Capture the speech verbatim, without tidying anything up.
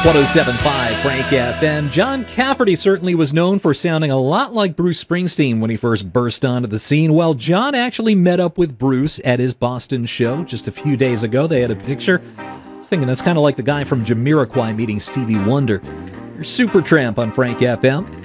one oh seven point five Frank F M. John Cafferty certainly was known for sounding a lot like Bruce Springsteen when he first burst onto the scene. Well, John actually met up with Bruce at his Boston show just a few days ago. They had a picture. I was thinking that's kind of like the guy from Jamiroquai meeting Stevie Wonder. You're Supertramp on Frank F M.